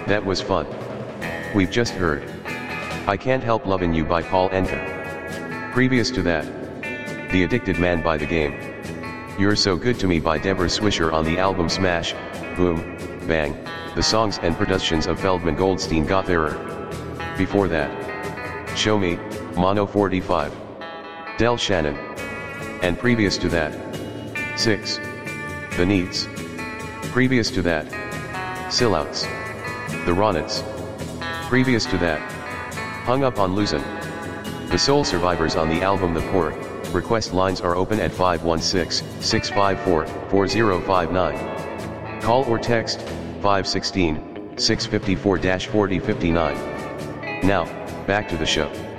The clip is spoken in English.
That was fun. We've just heard I Can't Help Lovin' You by Paul Anka. Previous to that, The Addicted Man by The Game. You're So Good to Me by Deborah Swisher on the album Smash, Boom, Bang. The songs and productions of Feldman Goldstein Gotherer. Before that, Show Me, Mono 45. Del Shannon. And previous to that, 6. The Needs. Previous to that, Sillouts. The Ronettes. Previous to that, Hung Up on Losing. The Soul Survivors on the album The Poor. Request lines are open at 516-654-4059. Call or text 516-654-4059. Now, back to the show.